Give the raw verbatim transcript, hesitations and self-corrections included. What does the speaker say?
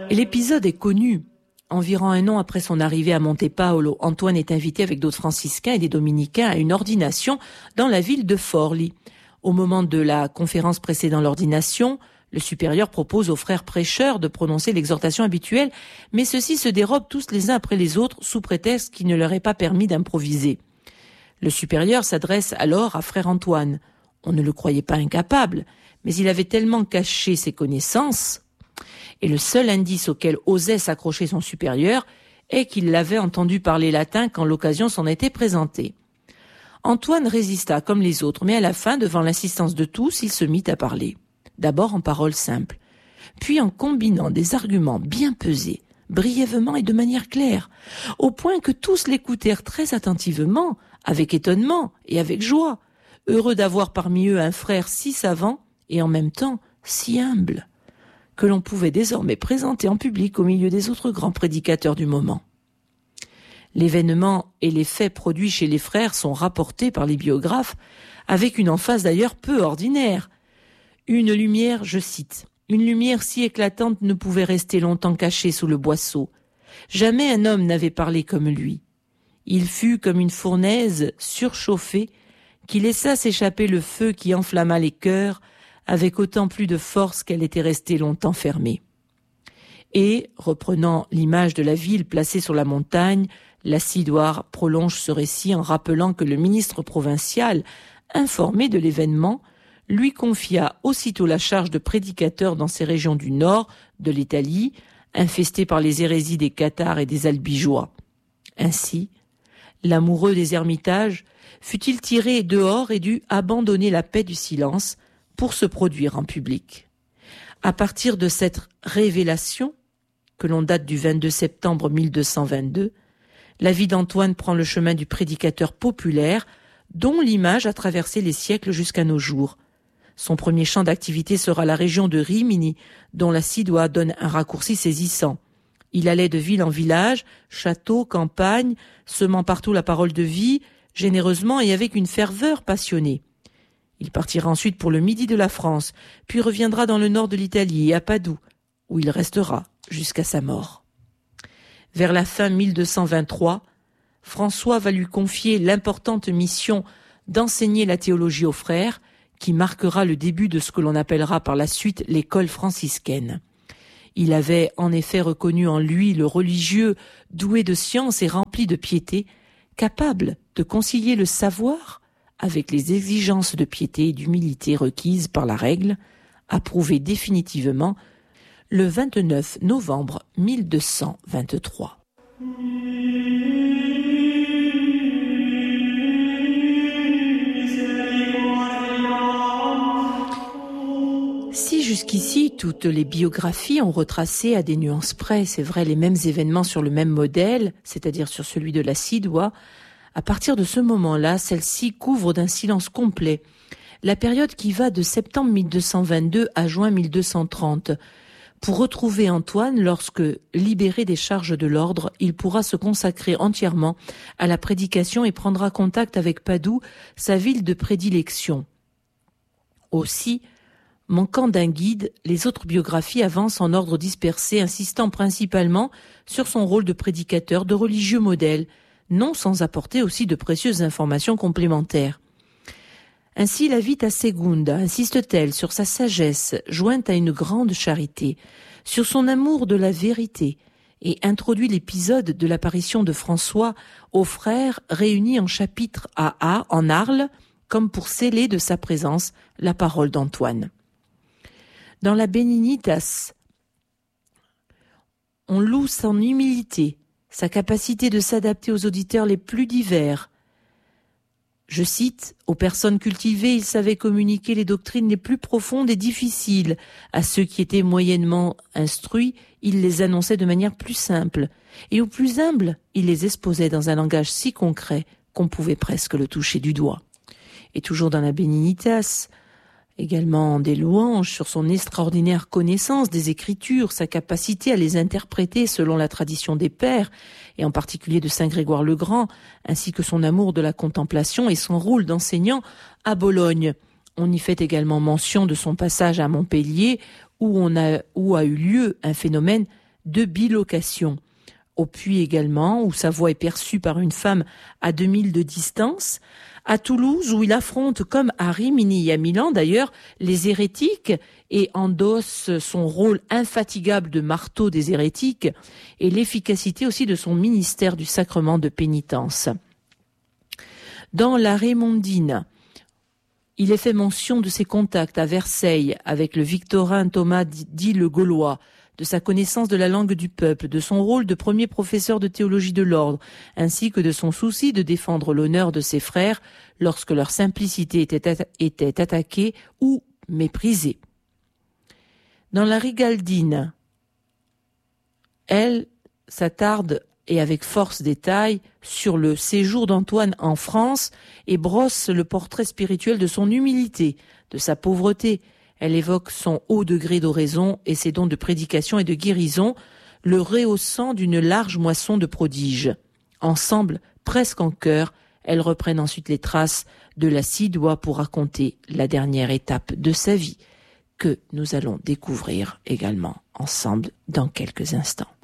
Et l'épisode est connu. Environ un an après son arrivée à Monte Paolo, Antoine est invité avec d'autres franciscains et des dominicains à une ordination dans la ville de Forlì. Au moment de la conférence précédant l'ordination, le supérieur propose aux frères prêcheurs de prononcer l'exhortation habituelle, mais ceux-ci se dérobent tous les uns après les autres sous prétexte qu'il ne leur est pas permis d'improviser. Le supérieur s'adresse alors à frère Antoine. On ne le croyait pas incapable, mais il avait tellement caché ses connaissances, et le seul indice auquel osait s'accrocher son supérieur est qu'il l'avait entendu parler latin quand l'occasion s'en était présentée. Antoine résista comme les autres, mais à la fin, devant l'insistance de tous, il se mit à parler. D'abord en paroles simples, puis en combinant des arguments bien pesés, brièvement et de manière claire, au point que tous l'écoutèrent très attentivement, avec étonnement et avec joie, heureux d'avoir parmi eux un frère si savant et en même temps si humble, que l'on pouvait désormais présenter en public au milieu des autres grands prédicateurs du moment. L'événement et les faits produits chez les frères sont rapportés par les biographes avec une emphase d'ailleurs peu ordinaire. Une lumière, je cite, « Une lumière si éclatante ne pouvait rester longtemps cachée sous le boisseau. Jamais un homme n'avait parlé comme lui. Il fut comme une fournaise surchauffée qui laissa s'échapper le feu qui enflamma les cœurs avec autant plus de force qu'elle était restée longtemps fermée. » Et, reprenant l'image de la ville placée sur la montagne, Lacidoire prolonge ce récit en rappelant que le ministre provincial, informé de l'événement, lui confia aussitôt la charge de prédicateur dans ces régions du nord de l'Italie, infestées par les hérésies des cathares et des albigeois. Ainsi, l'amoureux des ermitages fut-il tiré dehors et dut abandonner la paix du silence pour se produire en public. À partir de cette révélation, que l'on date du vingt-deux septembre mille deux cent vingt-deux, la vie d'Antoine prend le chemin du prédicateur populaire, dont l'image a traversé les siècles jusqu'à nos jours. Son premier champ d'activité sera la région de Rimini, dont la Sidois donne un raccourci saisissant. Il allait de ville en village, château, campagne, semant partout la parole de vie, généreusement et avec une ferveur passionnée. Il partira ensuite pour le midi de la France, puis reviendra dans le nord de l'Italie et à Padoue, où il restera jusqu'à sa mort. Vers la fin mille deux cent vingt-trois, François va lui confier l'importante mission d'enseigner la théologie aux frères, qui marquera le début de ce que l'on appellera par la suite l'école franciscaine. Il avait en effet reconnu en lui le religieux doué de science et rempli de piété, capable de concilier le savoir avec les exigences de piété et d'humilité requises par la règle, approuvée définitivement le vingt-neuf novembre mille deux cent vingt-trois. Si jusqu'ici, toutes les biographies ont retracé à des nuances près, c'est vrai, les mêmes événements sur le même modèle, c'est-à-dire sur celui de la Sidois, à partir de ce moment-là, celle-ci couvre d'un silence complet la période qui va de septembre mille deux cent vingt-deux à juin mille deux cent trente, pour retrouver Antoine lorsque, libéré des charges de l'ordre, il pourra se consacrer entièrement à la prédication et prendra contact avec Padoue, sa ville de prédilection. Aussi, manquant d'un guide, les autres biographies avancent en ordre dispersé, insistant principalement sur son rôle de prédicateur, de religieux modèle, non sans apporter aussi de précieuses informations complémentaires. Ainsi, la Vita Segunda insiste-t-elle sur sa sagesse, jointe à une grande charité, sur son amour de la vérité, et introduit l'épisode de l'apparition de François aux frères réunis en chapitre à A, en Arles, comme pour sceller de sa présence la parole d'Antoine. Dans la Benignitas, on loue son humilité, sa capacité de s'adapter aux auditeurs les plus divers. Je cite, « Aux personnes cultivées, il savait communiquer les doctrines les plus profondes et difficiles. À ceux qui étaient moyennement instruits, il les annonçait de manière plus simple. Et aux plus humbles, il les exposait dans un langage si concret qu'on pouvait presque le toucher du doigt. » Et toujours dans la Benignitas, également des louanges sur son extraordinaire connaissance des Écritures, sa capacité à les interpréter selon la tradition des pères, et en particulier de Saint Grégoire le Grand, ainsi que son amour de la contemplation et son rôle d'enseignant à Bologne. On y fait également mention de son passage à Montpellier, où, on a, où a eu lieu un phénomène de bilocation. Au Puy également, où sa voix est perçue par une femme à deux milles de distance. À Toulouse, où il affronte, comme à Rimini et à Milan d'ailleurs, les hérétiques et endosse son rôle infatigable de marteau des hérétiques et l'efficacité aussi de son ministère du sacrement de pénitence. Dans la Raymondine, il est fait mention de ses contacts à Versailles avec le Victorin Thomas dit le Gaulois, de sa connaissance de la langue du peuple, de son rôle de premier professeur de théologie de l'ordre, ainsi que de son souci de défendre l'honneur de ses frères lorsque leur simplicité était, atta- était attaquée ou méprisée. Dans la Rigaldine, elle s'attarde et avec force détail sur le séjour d'Antoine en France et brosse le portrait spirituel de son humilité, de sa pauvreté. Elle évoque son haut degré d'oraison et ses dons de prédication et de guérison, le rehaussant d'une large moisson de prodiges. Ensemble, presque en chœur, elles reprennent ensuite les traces de la Sidoie pour raconter la dernière étape de sa vie, que nous allons découvrir également ensemble dans quelques instants.